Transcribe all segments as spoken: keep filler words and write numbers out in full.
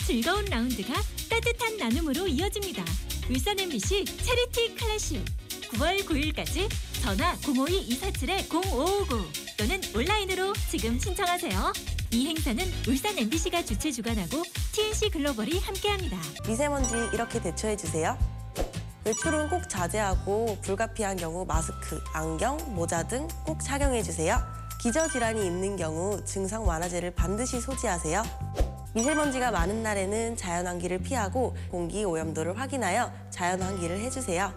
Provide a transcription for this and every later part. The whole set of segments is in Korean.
즐거운 라운드가 따뜻한 나눔으로 이어집니다. 울산 엠비씨 체리티 클래식 구월 구일까지 전화 공오이 이사칠 공오오구 또는 온라인으로 지금 신청하세요. 이 행사는 울산 엠비씨가 주최 주관하고 티엔씨 글로벌이 함께합니다. 미세먼지 이렇게 대처해주세요. 외출은 꼭 자제하고 불가피한 경우 마스크, 안경, 모자 등 꼭 착용해주세요. 기저질환이 있는 경우 증상 완화제를 반드시 소지하세요. 미세먼지가 많은 날에는 자연환기를 피하고 공기 오염도를 확인하여 자연환기를 해주세요.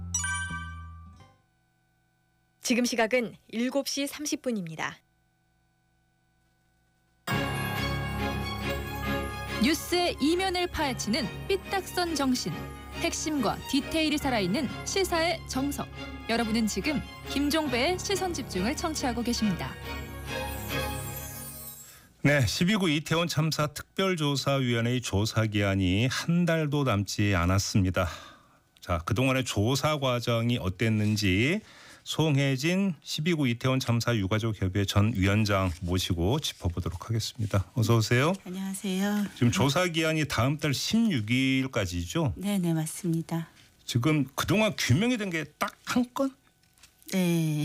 지금 시각은 일곱 시 삼십 분입니다. 뉴스의 이면을 파헤치는 삐딱선 정신. 핵심과 디테일이 살아있는 시사의 정석. 여러분은 지금 김종배의 시선집중을 청취하고 계십니다. 네, 십이 구 이태원 참사 특별조사위원회의 조사기한이 한 달도 남지 않았습니다. 자, 그동안의 조사 과정이 어땠는지 송혜진 십이 구 이태원 참사 유가족협의회 전 위원장 모시고 짚어보도록 하겠습니다. 어서 오세요. 안녕하세요. 지금 조사 기한이 다음 달 십육 일까지죠? 네, 네, 맞습니다. 지금 그동안 규명이 된 게 딱 한 건? 네.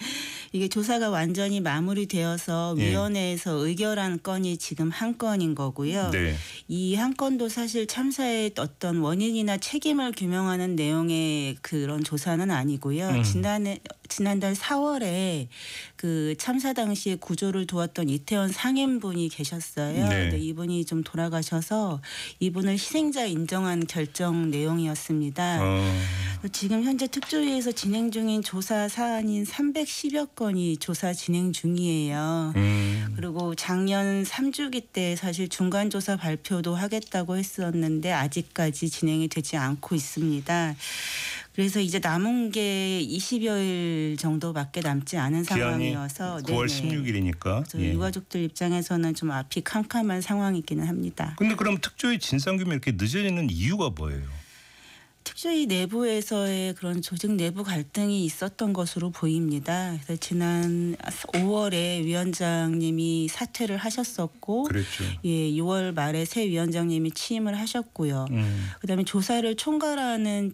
이게 조사가 완전히 마무리되어서 예. 위원회에서 의결한 건이 지금 한 건인 거고요. 네. 이 한 건도 사실 참사의 어떤 원인이나 책임을 규명하는 내용의 그런 조사는 아니고요. 음. 지난해 지난달 사월에 그 참사 당시에 구조를 도왔던 이태원 상인분이 계셨어요. 네. 근데 이분이 좀 돌아가셔서 이분을 희생자 인정한 결정 내용이었습니다. 어. 지금 현재 특조위에서 진행 중인 조사 사안인 삼백십여 건이 조사 진행 중이에요. 음. 그리고 작년 삼 주기 때 사실 중간조사 발표도 하겠다고 했었는데 아직까지 진행이 되지 않고 있습니다. 그래서 이제 남은 게 이십여일 정도밖에 남지 않은 상황이어서 구월 네네. 십육 일이니까. 예. 유가족들 입장에서는 좀 앞이 캄캄한 상황이기는 합니다. 근데 그럼 특조위 진상규명 이렇게 늦어지는 이유가 뭐예요? 특조위 내부에서의 그런 조직 내부 갈등이 있었던 것으로 보입니다. 그래서 지난 오월에 위원장님이 사퇴를 하셨었고, 그랬죠. 예, 유월 말에 새 위원장님이 취임을 하셨고요. 음. 그다음에 조사를 총괄하는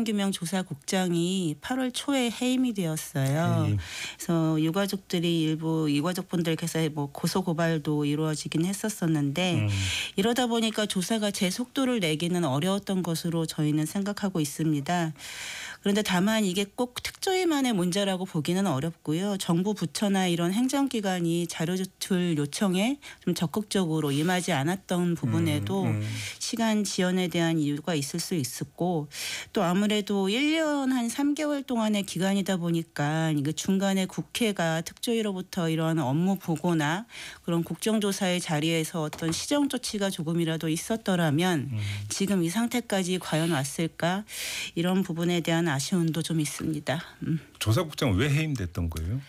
진상규명조사국장이 팔월 초에 해임이 되었어요. 해임. 그래서 유가족들이 일부 유가족분들께서 뭐 고소 고발도 이루어지긴 했었었는데 음. 이러다 보니까 조사가 제 속도를 내기는 어려웠던 것으로 저희는 생각하고 있습니다. 그런데 다만 이게 꼭 특조위만의 문제라고 보기는 어렵고요. 정부 부처나 이런 행정기관이 자료 제출 요청에 좀 적극적으로 임하지 않았던 부분에도 음, 음. 시간 지연에 대한 이유가 있을 수 있었고 또 아무래도 일 년 한 삼 개월 동안의 기간이다 보니까 이게 중간에 국회가 특조위로부터 이런 업무 보고나 그런 국정조사의 자리에서 어떤 시정 조치가 조금이라도 있었더라면 음. 지금 이 상태까지 과연 왔을까 이런 부분에 대한 아쉬움도 좀 있습니다. 음. 조사국장 왜 해임됐던 거예요?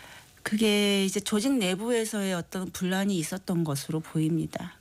그게 이제 조직 내부에서의 어떤 분란이 있었던 것으로 보입니다.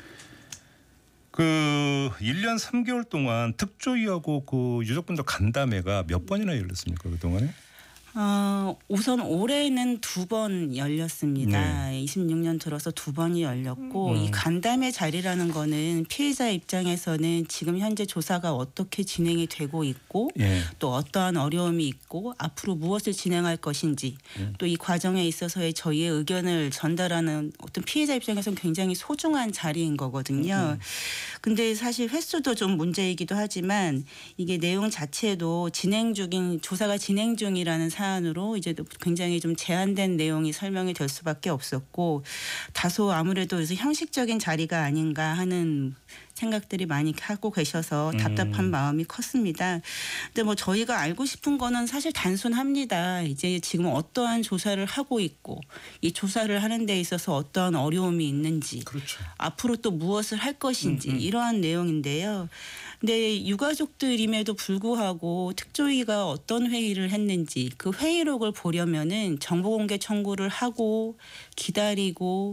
그 일 년 삼 개월 동안 특조위하고 그 유족분들 간담회가 몇 번이나 열렸습니까 그동안에? 어, 우선 올해는 두 번 열렸습니다. 네. 이십육 년 들어서 두 번이 열렸고 음. 이 간담회 자리라는 거는 피해자 입장에서는 지금 현재 조사가 어떻게 진행이 되고 있고 예. 또 어떠한 어려움이 있고 앞으로 무엇을 진행할 것인지 음. 또 이 과정에 있어서의 저희의 의견을 전달하는 어떤 피해자 입장에서는 굉장히 소중한 자리인 거거든요. 음. 근데 사실 횟수도 좀 문제이기도 하지만 이게 내용 자체도 진행 중인 조사가 진행 중이라는 사안으로 이제 굉장히 좀 제한된 내용이 설명이 될 수밖에 없었고 다소 아무래도 그래서 형식적인 자리가 아닌가 하는 생각들이 많이 하고 계셔서 답답한 음. 마음이 컸습니다. 근데 뭐 저희가 알고 싶은 거는 사실 단순합니다. 이제 지금 어떠한 조사를 하고 있고 이 조사를 하는 데 있어서 어떠한 어려움이 있는지 그렇죠. 앞으로 또 무엇을 할 것인지 음, 음. 이러한 내용인데요. 근데 유가족들임에도 불구하고 특조위가 어떤 회의를 했는지 그 회의록을 보려면은 정보공개 청구를 하고 기다리고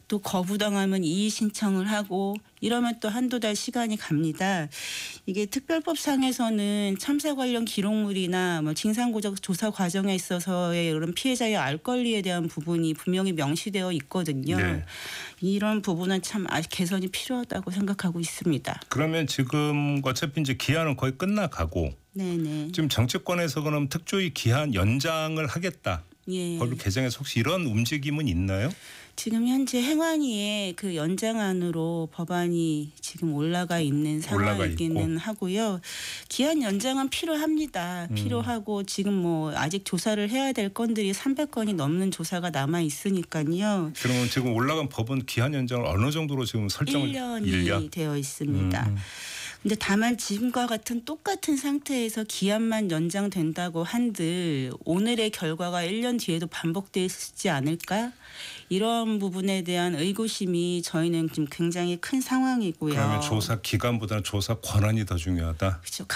또 거부당하면 이의 신청을 하고 이러면 또 한두 달 시간이 갑니다. 이게 특별법상에서는 참사 관련 기록물이나 뭐 징상고적 조사 과정에 있어서의 이런 피해자의 알 권리에 대한 부분이 분명히 명시되어 있거든요. 네. 이런 부분은 참 아직 개선이 필요하다고 생각하고 있습니다. 그러면 지금 어차피 이제 기한은 거의 끝나가고 네네. 지금 정치권에서 그럼 특조위 기한 연장을 하겠다. 예. 법을 개정해서 혹시 이런 움직임은 있나요? 지금 현재 행안위에 그 연장안으로 법안이 지금 올라가 있는 올라가 상황이기는 하고요. 기한 연장은 필요합니다. 음. 필요하고 지금 뭐 아직 조사를 해야 될 건들이 삼백 건이 넘는 조사가 남아 있으니까요. 그러면 지금 올라간 법은 기한 연장을 어느 정도로 지금 설정을 일 년이 일 년? 되어 있습니다. 음. 근데 다만 지금과 같은 똑같은 상태에서 기한만 연장된다고 한들 오늘의 결과가 일 년 뒤에도 반복되지 않을까? 이런 부분에 대한 의구심이 저희는 지금 굉장히 큰 상황이고요. 그러면 조사 기간보다는 조사 권한이 더 중요하다. 그렇죠.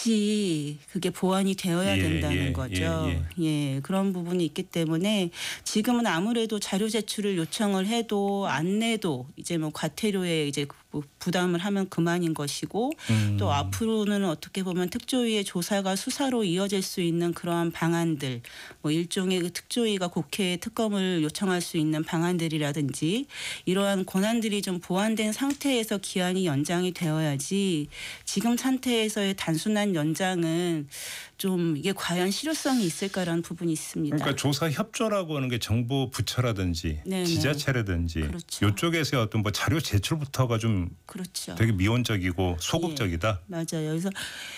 같이 그게 보완이 되어야 예, 된다는 예, 거죠. 예, 예, 그런 부분이 있기 때문에 지금은 아무래도 자료 제출을 요청을 해도 안 내도 이제 뭐 과태료에 이제 부담을 하면 그만인 것이고 음. 또 앞으로는 어떻게 보면 특조위의 조사가 수사로 이어질 수 있는 그러한 방안들, 뭐 일종의 그 특조위가 국회에 특검을 요청할 수 있는 방안들이라든지 이러한 권한들이 좀 보완된 상태에서 기한이 연장이 되어야지 지금 상태에서의 단순한 연장은 좀 이게 과연 실효성이 있을까라는 부분이 있습니다. 그러니까 조사 협조라고 하는 게 정부 부처라든지 네네. 지자체라든지 그렇죠. 이쪽에서의 어떤 뭐 자료 제출부터가 좀 그렇죠. 되게 미온적이고 소극적이다. 예, 맞아요. 그래서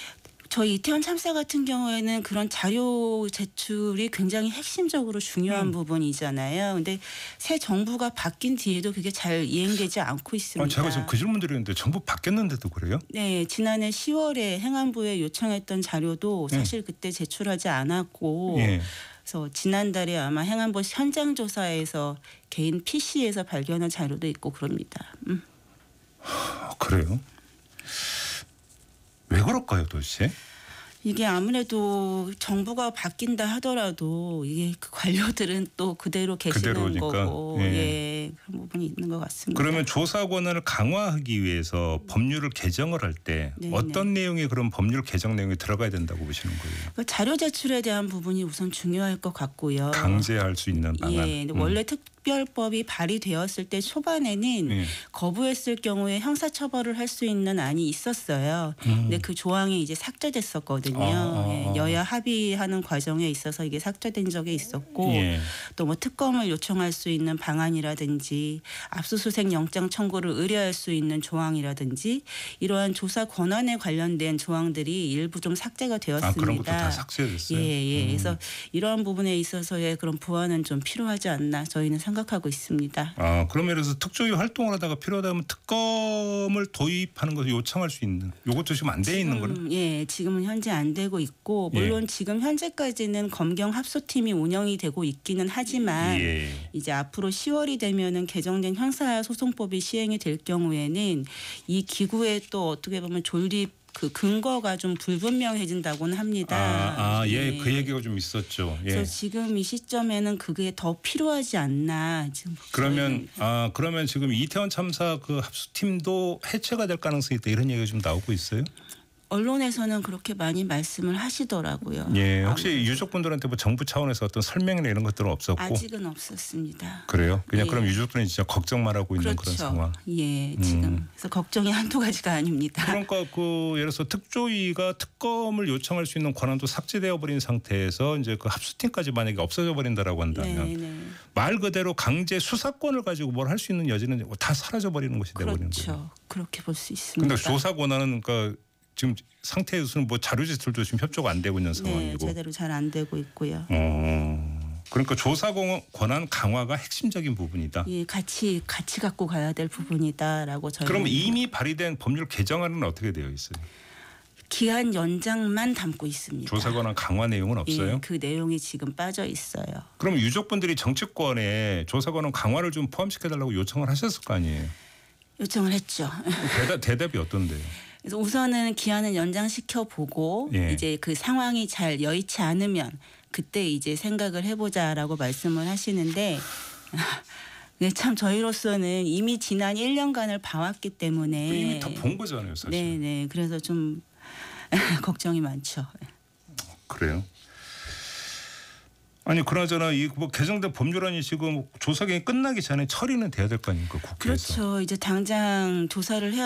저희 이태원 참사 같은 경우에는 그런 자료 제출이 굉장히 핵심적으로 중요한 음. 부분이잖아요. 근데 새 정부가 바뀐 뒤에도 그게 잘 이행되지 않고 있습니다. 아, 제가 지금 그 질문 드리는데 정부 바뀌었는데도 그래요? 네, 지난해 시월에 행안부에 요청했던 자료도 사실 그때 제출하지 않았고 예. 그래서 지난달에 아마 행안부 현장 조사에서 개인 피씨에서 발견한 자료도 있고 그럽니다. 음. 아, 그래요? 왜 그럴까요, 도대체? 이게 아무래도 정부가 바뀐다 하더라도 이게 그 관료들은 또 그대로 계시는 그대로니까. 거고 예. 예, 그런 부분이 있는 것 같습니다. 그러면 조사 권한을 강화하기 위해서 법률을 개정을 할 때 네, 어떤 내용이 그런 법률 개정 내용이 들어가야 된다고 보시는 거예요? 그 자료 제출에 대한 부분이 우선 중요할 것 같고요. 강제할 수 있는 방안. 예, 근데 음. 원래 특별법이 발의되었을 때 초반에는 예. 거부했을 경우에 형사처벌을 할 수 있는 안이 있었어요. 음. 근데 그 조항이 이제 삭제됐었거든요. 아, 아, 아. 예, 여야 합의하는 과정에 있어서 이게 삭제된 적이 있었고 예. 또 뭐 특검을 요청할 수 있는 방안이라든지 압수수색 영장 청구를 의뢰할 수 있는 조항이라든지 이러한 조사 권한에 관련된 조항들이 일부 좀 삭제가 되었습니다. 아, 그런 것도 다 삭제됐어요. 예, 예. 음. 그래서 이러한 부분에 있어서의 그런 보완은 좀 필요하지 않나 저희는 생각하고 있습니다. 아, 그러면 그래서 특조위 활동을 하다가 필요하다면 특검을 도입하는 것을 요청할 수 있는 요것도 지금 안 돼 있는 거는? 지금, 예, 지금은 현재 안 되고 있고 물론 예. 지금 현재까지는 검경 합수팀이 운영이 되고 있기는 하지만 예. 이제 앞으로 시월이 되면은 개정된 형사소송법이 시행이 될 경우에는 이 기구에 또 어떻게 보면 존립 그 근거가 좀 불분명해진다고는 합니다. 아, 아, 예, 그 얘기가 좀 있었죠. 예. 그래서 지금 이 시점에는 그게 더 필요하지 않나. 지금 그러면 저희는. 아 그러면 지금 이태원 참사 그 합수팀도 해체가 될 가능성이 있다 이런 얘기가 좀 나오고 있어요? 언론에서는 그렇게 많이 말씀을 하시더라고요. 예, 혹시 아무래도. 유족분들한테 뭐 정부 차원에서 어떤 설명이나 이런 것들은 없었고 아직은 없었습니다. 그래요? 그냥 예. 그럼 유족들은 진짜 걱정만 하고 있는 그렇죠. 그런 상황. 예, 지금 음. 그래서 걱정이 한두 가지가 아닙니다. 그러니까 그 예를 들어서 특조위가 특검을 요청할 수 있는 권한도 삭제되어 버린 상태에서 이제 그 합수팀까지 만약에 없어져 버린다라고 한다면 네, 네. 말 그대로 강제 수사권을 가지고 뭘 할 수 있는 여지는 다 사라져 버리는 것이 돼 버리는 거예요. 그렇죠. 그렇게 볼 수 있습니다. 근데 조사 권한은 그러니까 지금 상태에서는 뭐 자료 제출도 지금 협조가 안 되고 있는 네, 상황이고. 제대로 잘 안 되고 있고요. 어. 그러니까 조사 권한 강화가 핵심적인 부분이다. 예, 같이 같이 갖고 가야 될 부분이다라고 저희. 그럼 이미 발의된 법률 개정안은 어떻게 되어 있어요? 기한 연장만 담고 있습니다. 조사 권한 강화 내용은 없어요? 예, 그 내용이 지금 빠져 있어요. 그럼 유족분들이 정치권에 조사 권한 강화를 좀 포함시켜 달라고 요청을 하셨을 거 아니에요? 요청을 했죠. 대답, 대답이 어떤데요? 그래서 우선은 기한을 연장시켜 보고 예. 이제 그 상황이 잘 여의치 않으면 그때 이제 생각을 해보자라고 말씀을 하시는데 네, 참 저희로서는 이미 지난 일 년간을 봐왔기 때문에 이미 다 본 거잖아요, 사실. 네, 네. 그래서 좀 걱정이 많죠. 그래요. 아니 그나저나 이 뭐 개정된 법률안이 지금 조사 기간이 끝나기 전에 처리는 돼야 될 거 아닙니까 국회에서. 그렇죠. 이제 당장 조사를 해야